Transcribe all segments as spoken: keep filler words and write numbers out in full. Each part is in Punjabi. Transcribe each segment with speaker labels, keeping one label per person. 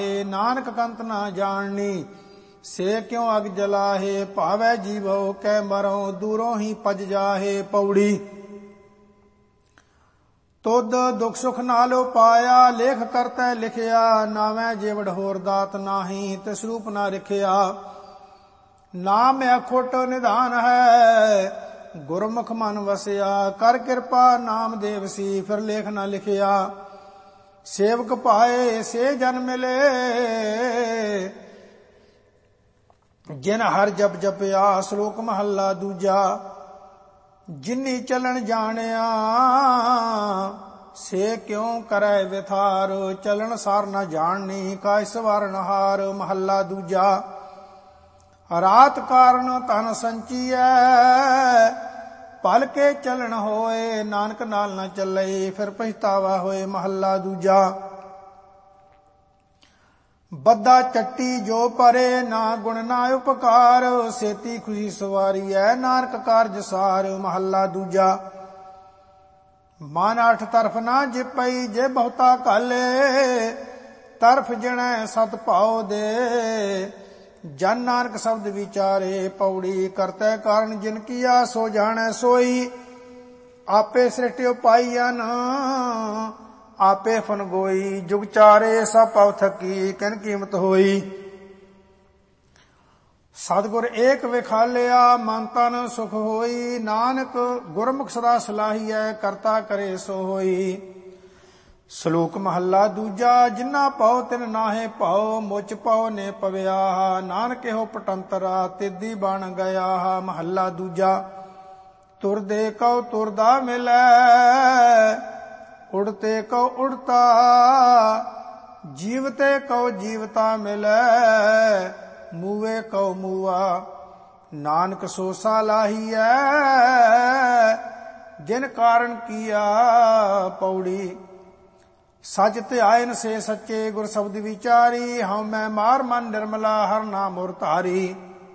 Speaker 1: ਨਾਨਕ ਕੰਤ ਨਾ ਜਾਣਨੀ, ਸੇ ਕਿਉ ਅਗ ਜਲਾਹੇ। ਭਾਵੈ ਜੀਵੋ ਕੈ ਮਰੋ, ਦੂਰੋਂ ਹੀ ਪਜ ਜਾਹੇ। ਪੌੜੀ। ਤੁਧ ਦੁਖ ਸੁਖ ਨਾਲੋ ਪਾਇਆ, ਲੇਖ ਕਰਤੈ ਲਿਖਿਆ। ਨਾਵੇਂ ਜੇਵੜ ਹੋਰ ਦਾਤ ਨਾਹੀ, ਤਿਸ ਰੂਪ ਨਾ ਰਖਿਆ। ਨਾਮ ਅਖੁੱਟ ਨਿਧਾਨ ਹੈ, ਗੁਰਮੁਖ ਮਨ ਵਸਿਆ। ਕਰ ਕਿਰਪਾ ਨਾਮ ਦੇਵਸੀ, ਫਿਰ ਲੇਖ ਨਾ ਲਿਖਿਆ। ਸੇਵਕ ਪਾਏ ਸੇ ਜਨ ਮਿਲੇ, ਜਿਨ ਹਰ ਜਪ ਜਪਿਆ। ਸ਼ਲੋਕ ਮਹੱਲਾ ਦੂਜਾ। ਜਿਨੀ ਚਲਣ ਜਾਣਿਆ, ਸੇ ਕਿਉ ਕਰੈ ਵਿਥਾਰ। ਚਲਣ ਸਾਰ ਨ ਜਾਣਨੀ, ਕਾਇ ਸਵਾਰਨ ਹਾਰ। ਮਹੱਲਾ ਦੂਜਾ। ਰਾਤ ਕਾਰਨ ਤਨ ਸੰਚੀਐ, ਪਲ ਕੇ ਚਲਣ ਹੋਏ। ਨਾਨਕ ਨਾਲ ਨ ਚੱਲੇ, ਫਿਰ ਪਛਤਾਵਾ ਹੋਏ। ਮਹੱਲਾ ਦੂਜਾ। ਬੱਧਾ ਚੱਟੀ ਜੋ ਪਰੇ, ਨਾ ਗੁਣ ਨਾ ਉਪਕਾਰ। ਸੇਤੀ ਖੁਸ਼ੀ ਸਵਾਰੀ ਐ, ਨਾਨਕ ਕਾਰਜ ਸਾਰ। ਮਹੱਲਾ ਦੂਜਾ। ਮਨ ਅਠ ਤਰਫ ਨਾ ਜਿਪਈ, ਜੇ ਬਹੁਤਾ ਘਾਲੇ। ਤਰਫ ਜਿਣੈ ਸਤ ਭਾਉ ਦੇ, ਜਨ ਨਾਨਕ ਸ਼ਬਦ ਵਿਚਾਰੇ। ਪੌੜੀ। ਕਰਤੈ ਕਾਰਨ ਜਿਨ ਕੀਆ, ਸੋ ਜਾਣੈ ਸੋਈ। ਆਪੇ ਸ੍ਰਿਸ਼ਟਿ ਪਾਈਐਨ, ਆਪੇ ਫਨ ਗੋਈ। ਜੁਗ ਚਾਰੇ ਸਭ ਪਵ ਥਕੀ, ਕਿਨ ਕੀਮਤ ਹੋਈ। ਸਤਿਗੁਰ ਏਕ ਵਿਖਾਲਿਆ, ਮਨ ਤਨ ਸੁਖ ਹੋਈ। ਨਾਨਕ ਗੁਰਮੁਖ ਸਦਾ ਸਲਾਹੀਐ, ਕਰਤਾ ਕਰੇ ਸੋ ਹੋਈ। ਸ਼ਲੋਕ ਮਹੱਲਾ ਦੂਜਾ। ਜਿਨਾ ਪਾਉ ਤਿਨ ਨਾਹੇ ਭਾਉ, ਮੁਚ ਪਾਉ ਨੇ ਪਵਿਆ। ਨਾਨਕ ਇਹੋ ਪਟੰਤਰਾ, ਤਿੱਦੀ ਬਣ ਗਿਆ। ਮਹੱਲਾ ਦੂਜਾ। ਤੁਰਦੇ ਕਉ ਤੁਰਦਾ ਮਿਲੈ, ਉੜਤੇ ਕਉ ਉੜਤਾ। ਜੀਵਤੇ ਕਉ ਜੀਵਤਾ ਮਿਲੈ, ਮੂਵੇ ਕਉ ਮੂਆ। ਨਾਨਕ ਸੋ ਸਲਾਹੀਐ, ਜਿਨ ਕਾਰਨ ਕੀਆ। ਪੌੜੀ। ਸਚ ਧਿਆਇਨ ਸੇ ਸੱਚੇ, ਗੁਰ ਸ਼ਬਦ ਵਿਚਾਰੀ। ਹਉ ਮੈਂ ਮਾਰ ਮਨ ਨਿਰਮਲਾ, ਹਰ ਨਾਮ ਮੁਰ ਧਾਰੀ।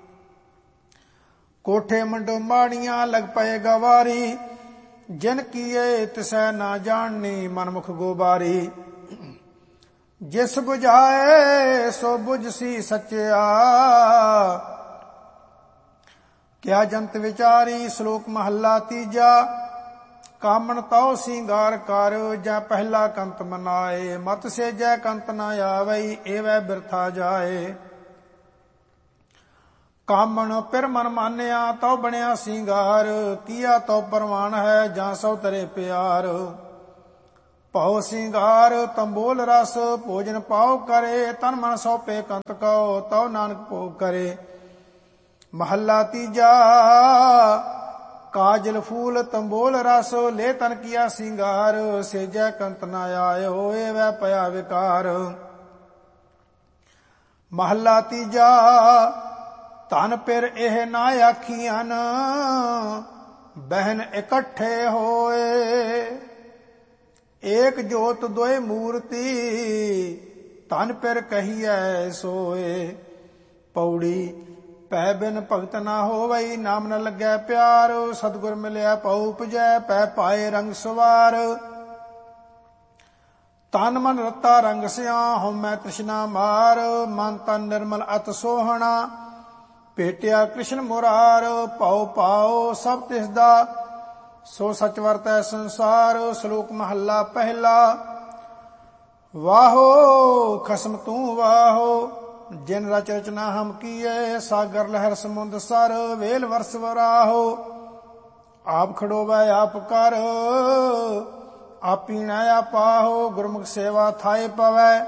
Speaker 1: ਕੋਠੇ ਮੰਡੋ ਮਾੜੀਆਂ, ਲਗ ਪਏ ਗਵਾਰੀ। ਜਿਨ ਕੀਏ ਤਿਸੈ ਨਾ ਜਾਣਨੀ, ਮਨਮੁਖ ਗੋਬਾਰੀ। ਜਿਸ ਬੁਝਾਏ ਸੋ ਬੁਝਸੀ ਸੱਚਿਆ, ਕਿਆ ਜੰਤ ਵਿਚਾਰੀ। ਸ਼ਲੋਕ ਮਹੱਲਾ ਤੀਜਾ। ਕਾਮਣ ਤਉ ਸਿੰਗਾਰ ਕਰ, ਜੈ ਪਹਿਲਾ ਕੰਤ ਮਨਾਏ। ਮਤ ਸੇਜੈ ਕੰਤ ਨਾ ਆਵਈ, ਏਵੈ ਬਿਰਥਾ ਜਾਏ। ਕਾਮਣ ਪਿਰ ਮਨ ਮਾਨਿਆ, ਤਉ ਬਣਿਆ ਸਿੰਗਾਰ। ਕੀਆ ਤਉ ਪਰਵਾਨ ਹੈ, ਜਾਂ ਸੋ ਤਰੇ ਪਿਆਰ। ਭਉ ਸਿੰਗਾਰ ਤੰਬੋਲ ਰਸ, ਭੋਜਨ ਪਾਉ ਕਰੇ। ਤਨ ਮਨ ਸੌਪੇ ਕੰਤ ਕਉ, ਤਉ ਨਾਨਕ ਭੋਗ ਕਰੇ। ਮਹੱਲਾ ਤੀਜਾ। ਕਾਜਲ ਫੂਲ ਤੰਬੋਲ ਰਸ, ਲੈ ਤਨ ਕੀਆ ਸਿੰਗਾਰ। ਸੇਜੈ ਕੰਤ ਨਾ ਆਇਓ, ਏਵੈ ਪਿਆ ਵਿਕਾਰ। ਮਹੱਲਾ ਤੀਜਾ। ਧਨ ਪਿਰ ਇਹ ਨਾ ਆਖੀਆਂ, ਬਹਿਨ ਇਕੱਠੇ ਹੋਏ। ਏਕ ਜੋਤ ਦੋਇ ਮੂਰਤੀ, ਧਨ ਪਿਰ ਕਹੀਐ ਸੋਏ। ਪੌੜੀ। ਪੈ ਬਿਨ ਭਗਤ ਨਾ ਹੋਵਈ, ਨਾਮ ਨ ਲੱਗੈ ਪਿਆਰ। ਸਤਿਗੁਰ ਮਿਲਿਆ ਪਉ ਉਪਜੈ, ਪੈ ਪਾਏ ਰੰਗ ਸਵਾਰ। ਤਨ ਮਨ ਰਤਾ ਰੰਗ ਸਿਆ, ਹਉਮੈ ਤ੍ਰਿਸ਼ਨਾ ਮਾਰ। ਮਨ ਤਨ ਨਿਰਮਲ ਅਤ ਸੋਹਣਾ, ਭੇਟਿਆ ਕ੍ਰਿਸ਼ਨ ਮੁਰਾਰ। ਭਉ ਪਾਉ ਸਭ ਤਿਸ ਦਾ, ਸੋ ਸਚ ਵਰਤੈ ਸੰਸਾਰ। ਸ਼ਲੋਕ ਮਹੱਲਾ ਪਹਿਲਾ। ਵਾਹੋ ਖਸਮ ਤੂੰ ਵਾਹੋ, ਜਿਨ ਰਚ ਰਚਨਾ ਹਮ ਕੀਏ। ਸਾਗਰ ਲਹਿਰ ਸਮੁੰਦ ਸਰ, ਵੇਲ ਵਰਸ ਵਰਾਹੋ। ਆਪ ਖੜੋਵੈ ਆਪ ਕਰ, ਆਪੀਣੈ ਆਪਾਹੋ। ਗੁਰਮੁਖ ਸੇਵਾ ਥਾਏ ਪਵੈ,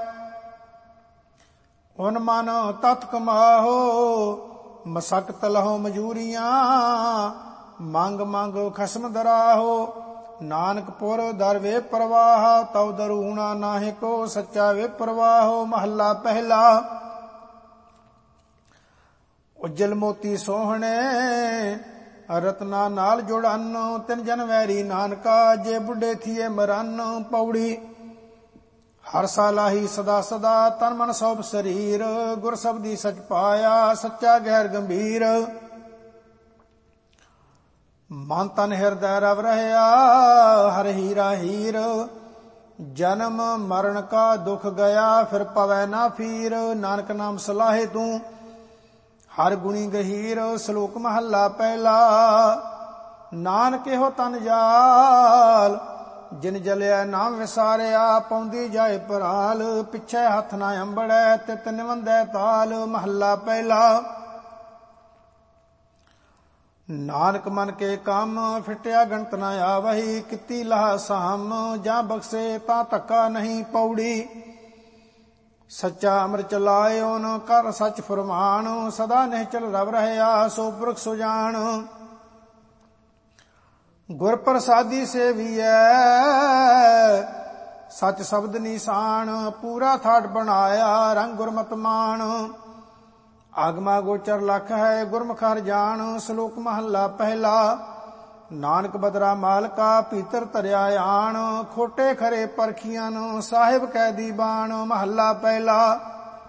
Speaker 1: ਉਨ ਮਨ ਤਤ ਕਮਾਹੋ। ਮਸਕਤ ਲਹੋ ਮਜੂਰੀਆਂ, ਮੰਗ ਮੰਗ ਖਸਮ ਦਰਾਹੋ। ਨਾਨਕ ਪੁਰ ਦਰ ਵੇ ਪ੍ਰਵਾਹ, ਤਉ ਦਰੂਣਾ ਨਾਹਿ ਕੋ। ਸੱਚਾ ਵੇ ਪ੍ਰਵਾਹੋ। ਮਹੱਲਾ ਪਹਿਲਾ। ਉਜਲ ਮੋਤੀ ਸੋਹਣੇ, ਰਤਨਾ ਨਾਲ ਜੁੜਨ। ਤਿਨ ਜਨ ਵੈਰੀ ਨਾਨਕਾ, ਜੇ ਬੁੱਢੇ ਥੀਏ ਮਰਨ। ਪੌੜੀ। ਹਰ ਸਾਲਾਹੀ ਸਦਾ ਸਦਾ, ਤਨ ਮਨ ਸੌਪ ਸਰੀਰ। ਗੁਰ ਸ਼ਬਦੀ ਸਚ ਪਾਇਆ, ਸੱਚਾ ਗਹਿਰ ਗੰਭੀਰ। ਮਨ ਤਨ ਹਿਰਦੈ ਰਵ ਰਹਿਆ, ਹਰ ਹੀਰਾ ਹੀਰ। ਜਨਮ ਮਰਨ ਕਾ ਦੁਖ ਗਿਆ, ਫਿਰ ਪਵੈ ਨਾ ਫੀਰ। ਨਾਨਕ ਨਾਮ ਸਲਾਹੇ ਤੂੰ ਹਰ ਗੁਣੀ ਗਹੀਰ। ਸ਼ਲੋਕ ਮਹੱਲਾ ਪਹਿਲਾ। ਨਾਨਕ ਇਹੋ ਤਨ ਜਾਲ, ਜਿਨ ਜਲਿਆ ਨਾਮ ਵਿਸਾਰਿਆ। ਪਾਉਂਦੀ ਜਾਏ ਪਰਾਲ, ਪਿੱਛੇ ਹੱਥ ਨਾ ਅੰਬੜੈ। ਤਿਤ ਨਿਵੰਦੈ ਤਾਲ। ਮਹੱਲਾ ਪਹਿਲਾ। ਨਾਨਕ ਮਨ ਕੇ ਕੰਮ, ਫਿਟਿਆ ਗਣਤ ਨਾ ਆਵਹੀ। ਕੀਤੀ ਲਾਹ ਸਾਮ, ਜਾਂ ਬਖਸ਼ੇ ਤਾਂ ਧੱਕਾ ਨਹੀਂ। ਪੌੜੀ। ਸੱਚਾ ਅੰਮ੍ਰਿਤ ਚਲਾਇਓ ਨ ਕਰ ਸੱਚ ਫਰਮਾਨ। ਸਦਾ ਨਿਹਚਲ ਰਵ ਰਹਿਆ, ਸੋ ਪੁਰਖ ਸੁਜਾਨ। ਗੁਰ ਪ੍ਰਸਾਦੀ ਸੇਵੀਐ, ਸੱਚ ਸ਼ਬਦ ਨਿਸ਼ਾਨ। ਪੂਰਾ ਥਾਟ ਬਣਾਇਆ, ਰੰਗ ਗੁਰਮਤਿ ਮਾਨ। ਆਗਮਾ ਗੋਚਰ ਲਖ ਹੈ, ਗੁਰਮੁਖ ਹਰਿ ਜਾਣ। ਸ਼ਲੋਕ ਮਹੱਲਾ ਪਹਿਲਾ। ਨਾਨਕ ਬਦਰਾ ਮਾਲਕਾ, ਭੀਤਰ ਧਰਿਆ ਆਣ। ਖੋਟੇ ਖਰੇ ਪਰਖੀਆਂ, ਸਾਹਿਬ ਕੈ ਦੀਵਾਨ। ਮਹੱਲਾ ਪਹਿਲਾ।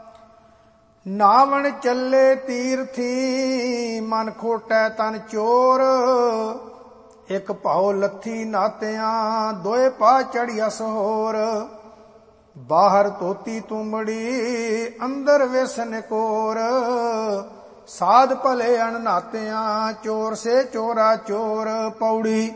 Speaker 1: ਨਾਵਣ ਚੱਲੇ ਤੀਰਥੀ, ਮਨ ਖੋਟੈ ਤਨ ਚੋਰ। ਇੱਕ ਭਾਉ ਲੱਥੀ ਨਾਤਿਆਂ, ਦੋਏ ਪਾ ਚੜਿਆ ਸਹੋਰ। ਬਾਹਰ ਧੋਤੀ ਤੁੰਬੜੀ, ਅੰਦਰ ਵੇਸਨ ਕੋਰ। ਸਾਧ ਭਲੇ ਅਣ ਨਾਤਿਆਂ, ਚੋਰ ਸੇ ਚੋਰਾ ਚੋਰ। ਪੌੜੀ।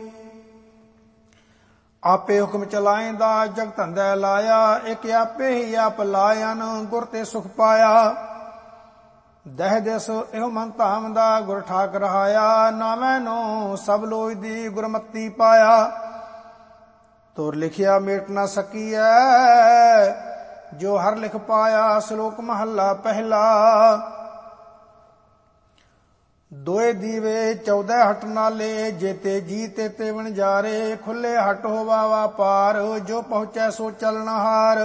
Speaker 1: ਆਪੇ ਹੁਕਮ ਚਲਾਇਂਦਾ, ਜਗ ਧੰਦਾ ਲਾਇਆ। ਇੱਕ ਆਪੇ ਹੀ ਆਪ ਲਾਇਨ, ਗੁਰ ਤੇ ਸੁਖ ਪਾਇਆ। ਦਹਿ ਦਿਸ ਇਹੋ ਮਨ ਧਾਮ ਦਾ, ਗੁਰ ਠਾਕ ਰਹਾਇਆ। ਨਾਵੇਂ ਨੂੰ ਸਭ ਲੋਇ ਦੀ, ਗੁਰਮਤੀ ਪਾਇਆ। ਤੁਰ ਲਿਖਿਆ ਮੇਟ ਨਾ ਸਕੀਐ, ਜੋ ਹਰ ਲਿਖ ਪਾਇਆ। ਸ਼ਲੋਕ ਮਹੱਲਾ ਪਹਿਲਾ। ਦੋਏ ਦੀਵੇ ਚੌਦੈ ਹਟ ਨਾਲੇ, ਜੇਤੇ ਜੀ ਤੇਤੇ ਵਣਜਾਰੇ। ਖੁੱਲੇ ਹਟ ਹੋਵਾ ਵਾਪਾਰ, ਜੋ ਪਹੁੰਚੈ ਸੋ ਚਲਣ ਹਾਰ।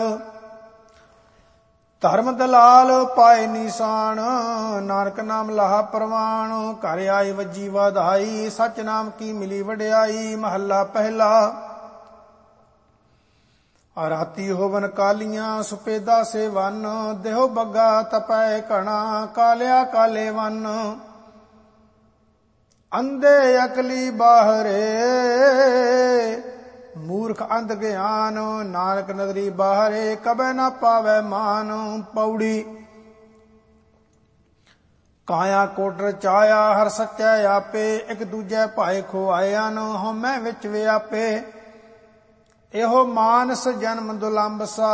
Speaker 1: ਧਰਮ ਦਲਾਲ ਪਾਏ ਨਿਸ਼ਾਨ, ਨਾਨਕ ਨਾਮ ਲਾਹਾ ਪ੍ਰਵਾਨ। ਘਰ ਆਈ ਵੱਜੀ ਵਧਾਈ, ਸੱਚ ਨਾਮ ਕੀ ਮਿਲੀ ਵਡਿਆਈ। ਮਹੱਲਾ ਪਹਿਲਾ। ਰਾਤੀ ਹੋਵਨ ਕਾਲੀਆਂ, ਸੁਪੇਦਾ ਸੇ ਵਨ। ਦੇਹੋ ਬੱਗਾ ਤਪੈ ਘਣਾ, ਕਾਲਿਆ ਕਾਲੇ ਵਨ। ਅੰਧੇ ਅਕਲੀ ਬਾਹਰੇ, ਮੂਰਖ ਅੰਧ ਗਿਆਨ। ਨਾਨਕ ਨਦਰੀ ਬਾਹਰੇ, ਕਬੈ ਨਾ ਪਾਵੈ ਮਾਨ। ਪੌੜੀ। ਕਾਇਆ ਕੋਟ ਰਚਾਇਆ, ਹਰ ਸੱਚੈ ਆਪੇ। ਇੱਕ ਦੂਜੇ ਭਾਏ ਖੁਆਇਆਨ, ਹਉਮੈ ਵਿੱਚ ਵਿਆਪੇ। ਇਹੋ ਮਾਨਸ ਜਨਮ ਦੁਲੰਭ ਸਾ,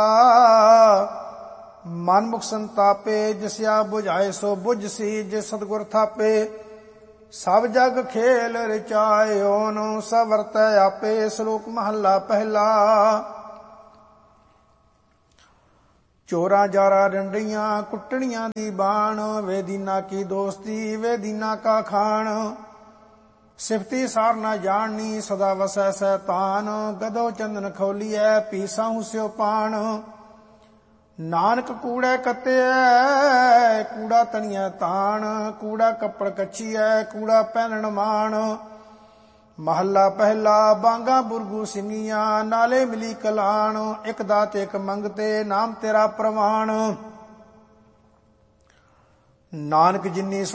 Speaker 1: ਮਨ ਮੁਖ ਸੰਤਾਪੇ। ਜਿਸਿਆ ਬੁਝਾਏ ਸੋ ਬੁਝ ਸੀ, ਜੇ ਸਤਿਗੁਰ ਥਾਪੇ। ਸਭ ਜਗ ਖੇਲ ਰਚਾਇਓ ਨੂੰ, ਸਭ ਵਰਤੈ ਆਪੇ। ਸ਼ਲੋਕ ਮਹੱਲਾ ਪਹਿਲਾ। ਚੋਰਾਂ ਜਾਰਾ ਡੰਡੀਆਂ, ਕੁੱਟਣੀਆਂ ਦੀ ਬਾਣ। ਵੇ ਦੀਨਾ ਕੀ ਦੋਸਤੀ, ਵੇ ਦੀਨਾ ਕਾ ਖਾਣ। ਸਿਫਤੀ ਸਾਰ ਨਾ ਜਾਣਨੀ, ਸਦਾ ਵਸੈ ਸੈਤਾਨ। ਗਦੋ ਚੰਦਨ ਖੋਲੀਐ, ਪੀਸਾਹੂ ਸਿਓ ਪਾਣ। ਨਾਨਕ ਕੂੜੈ ਕੱਤਿਐ, ਕੂੜਾ ਤਣੀਐ ਤਾਣ। ਕੂੜਾ ਕੱਪੜ ਕੱਛੀਐ, ਕੂੜਾ ਪਹਿਨਣ ਮਾਣ। ਮਹੱਲਾ ਪਹਿਲਾ। ਬਾਂਗਾ ਬੁਰਗੂ ਸਿੰਘੀਆਂ, ਨਾਲੇ ਮਿਲੀ ਕਲਾਣ। ਇੱਕ ਦਾਤ ਇੱਕ ਮੰਗਤੇ, ਨਾਮ ਤੇਰਾ ਪ੍ਰਵਾਨ। ਨਾਨਕ ਜਿਨੀ